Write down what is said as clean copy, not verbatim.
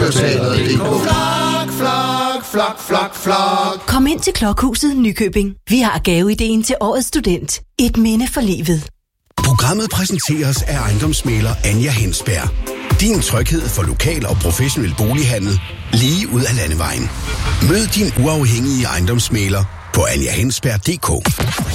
Klokteatret.dk. Flok, flok, flok, flok, flok. Kom ind til Klokhuset Nykøbing. Vi har gaveideen til årets student. Et minde for livet. Programmet præsenteres af ejendomsmægler Anja Hensberg. Din tryghed for lokal og professionel bolighandel lige ud af landevejen. Mød din uafhængige ejendomsmægler på anjahensberg.dk.